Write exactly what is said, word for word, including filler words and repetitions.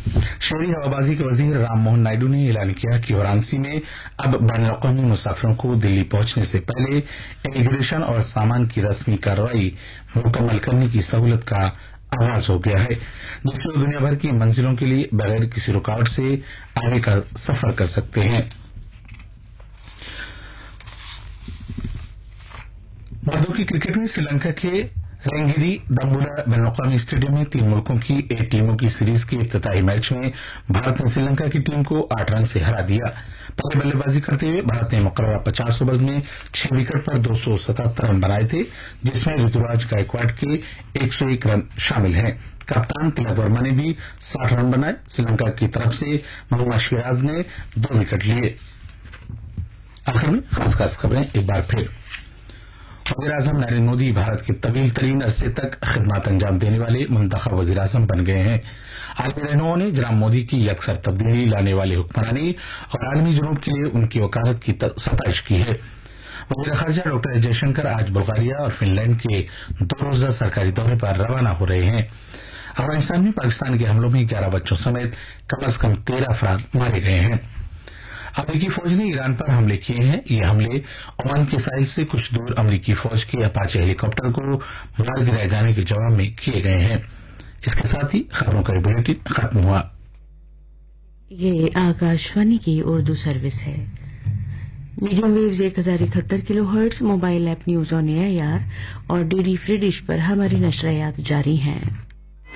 शहरी हवाबाजी के वजीर राम मोहन नायडू ने ऐलान किया कि वाराणसी में अब बैन अवी मुसाफिरों को दिल्ली पहुंचने से पहले इमिग्रेशन और सामान की रस्मी कार्रवाई मुकम्मल करने की सहूलत का आगाज हो गया है, जिससे वो दुनिया भर की मंजिलों के लिए बगैर किसी रुकावट से आगे का सफर कर सकते हैं। मर्दों की क्रिकेट में श्रीलंका के रेंगिरी दम्बुला बैन अवी स्टेडियम में तीन मुल्कों की एक टीमों की सीरीज के इफ्तिताई मैच में भारत ने श्रीलंका की टीम को आठ रन से हरा दिया। पहले बल्लेबाजी करते हुए भारत ने मुकर्रर पचास ओवर में छह विकेट पर दो सौ सतहत्तर रन बनाए थे, जिसमें ऋतुराज गायकवाड़ के एक सौ एक रन शामिल हैं। कप्तान तिलक वर्मा ने भी साठ रन बनाए। श्रीलंका की तरफ से मोहम्मद शिराज ने दो विकेट लिए। आखिर में खास खास खबरें एक बार फिर। वज़ीर-ए-आज़म नरेंद्र मोदी भारत के तवील तरीन अरसे तक खिदमत अंजाम देने वाले मुंतखब वज़ीर-ए-आज़म बन गए हैं। आलमी रहनुमाओं ने जनाब मोदी की यकसर तब्दीली लाने वाले हुक्मरानी और आलमी जुनूब के लिए उनकी वकालत की सताइश की है। वज़ीर ख़ारजा डॉक्टर जयशंकर आज बुल्गारिया और फिनलैंड के दो रोज़ा सरकारी दौरे पर रवाना हो रहे हैं। अफगानिस्तान में पाकिस्तान के हमलों में ग्यारह बच्चों समेत कम अज कम तेरह अफराद मारे गए हैं। अमरीकी फौज ने ईरान पर हमले किए हैं। ये हमले ओमान के साहिल से कुछ दूर अमरीकी फौज के अपाचे हेलीकॉप्टर को मार गिराए जाने के जवाब में किए गए हैं। इसके साथ ही खबरों का बुलेटिन खत्म हुआ। ये आकाशवाणी की उर्दू सर्विस है। मीडियम वेव्स एक हजार इकहत्तर kilo hertz, mobile app news on air और डीडी फ्री डिश पर हमारी नशरियात जारी हैं।